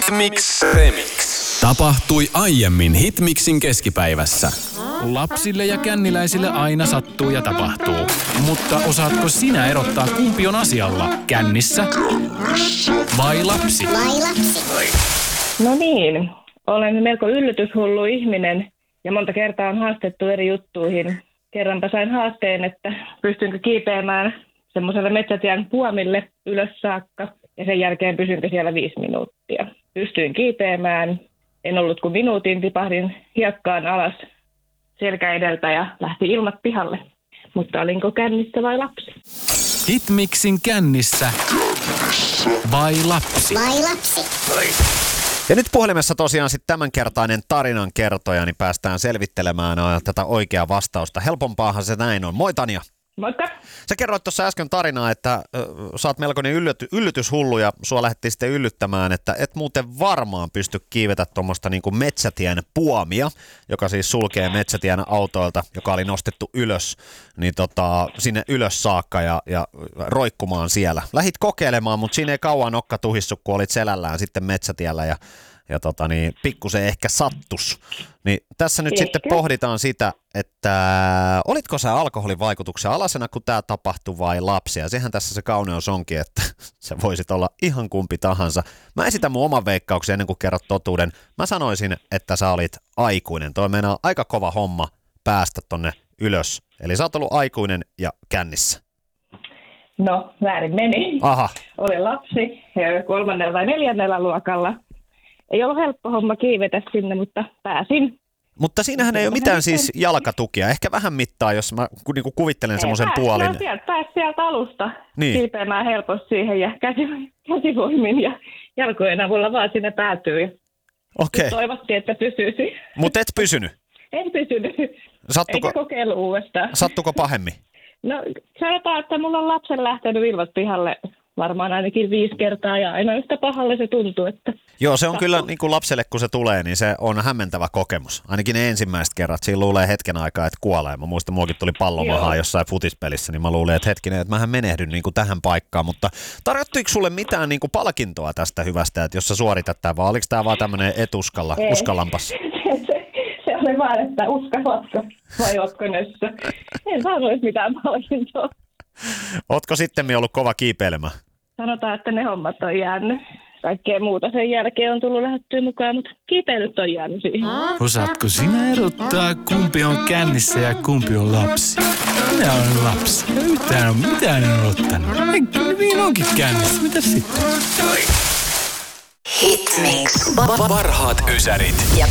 Hitmix Remix. Tapahtui aiemmin Hitmixin keskipäivässä. Lapsille ja känniläisille aina sattuu ja tapahtuu. Mutta osaatko sinä erottaa, kumpi on asialla? Kännissä vai lapsi? No niin, olen melko yllätyshullu ihminen ja monta kertaa on haastettu eri juttuihin. Kerranpa sain haasteen, että pystynkö kiipeämään semmoiselle metsätien puomille ylös saakka ja sen jälkeen pysynkö siellä 5 minuuttia. Pystyin kiipeämään, en ollut kuin minuutin, tipahdin hiekkaan alas selkä edeltä ja lähti ilmat pihalle. Mutta olinko kännissä vai lapsi? Hitmixin kännissä vai lapsi? Ja nyt puhelimessa tosiaan sitten tämänkertainen tarinan kertoja, niin päästään selvittelemään tätä oikeaa vastausta. Helpompaahan se näin on. Moi Tanja. Moikka. Sä kerroit tuossa äsken tarinaa, että sä oot melkoinen yllytyshullu ja sua lähdettiin sitten yllyttämään, että et muuten varmaan pysty kiivetä tuommoista niin kuin metsätien puomia, joka siis sulkee metsätien autoilta, joka oli nostettu ylös, niin sinne ylös saakka ja roikkumaan siellä. Lähit kokeilemaan, mutta siinä ei kauan nokka tuhissu, kun olit selällään sitten metsätiellä ja pikkusen ehkä sattus. Niin tässä nyt sitten pohditaan sitä, että olitko sä alkoholin vaikutuksen alasena, kun tämä tapahtui vai lapsi? Ja sehän tässä se kauneus onkin, että sä voisit olla ihan kumpi tahansa. Mä esitän mun oman veikkauksen ennen kuin kerrot totuuden. Mä sanoisin, että sä olit aikuinen. Toi meinaa aika kova homma päästä tonne ylös. Eli sä oot ollut aikuinen ja kännissä. No, väärin meni. Aha. Olin lapsi ja 3. vai 4. luokalla. Ei ollut helppo homma kiivetä sinne, mutta pääsin. Mutta siinähän ei ole mitään siis jalkatukia. Ehkä vähän mittaa, jos mä niinku kuvittelen semmoisen puolin. Pääsi sieltä alusta niin. Kiipeämään helposti siihen ja käsivoimin ja jalkojen avulla vaan sinne päätyy. Okei. Toivottiin, että pysyisi. Mutta et pysynyt? En pysynyt. Sattuko, eikä kokeilu uudestaan. Sattuko pahemmin? No sanotaan, että mulla on lapsen lähtenyt ilmat pihalle varmaan ainakin 5 kertaa ja aina yhtä pahalle se tuntuu. Että joo, se on kyllä niin kuin lapselle, kun se tulee, niin se on hämmentävä kokemus. Ainakin ne ensimmäiset kerrat. Siinä luulee hetken aikaa, että kuolee. Mä muistan, muakin tuli pallomahaa jossain futispelissä, niin mä luulin, että hetkinen, että mähän menehdyn niin kuin tähän paikkaan. Mutta tarjottiinko sulle mitään niin kuin palkintoa tästä hyvästä, että jos sä suoritat tämän, vai oliko tämä vaan tämmöinen uskallampas? Se oli vaan, että uskallatko vai ootko nössö. En sanoisi mitään palkintoa. Ootko sitten ollut kova kiipeilemään? Sanotaan, että ne hommat on jäänyt. Kaikkea muuta sen jälkeen on tullut lähdettyä mukaan, mutta kiipeilyt on jäänyt siihen. Osaatko sinä erottaa, kumpi on kännissä ja kumpi on lapsi? Minä olen lapsi. Mitään en ole ottanut. Niin onkin kännissä. Mitä sitten? Hitmix. Parhaat ysärit.